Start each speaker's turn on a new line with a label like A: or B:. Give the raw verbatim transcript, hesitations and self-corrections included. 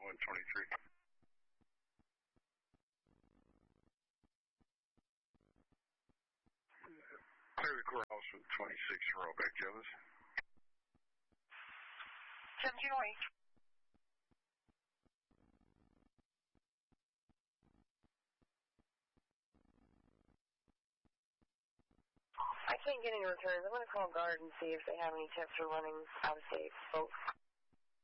A: one twenty-three. Clear the courthouse with twenty-six, rollback, Jonas.
B: seventeen oh eight. I can't get any returns. I'm going to call guard and see if they have any tips for running out of state folks.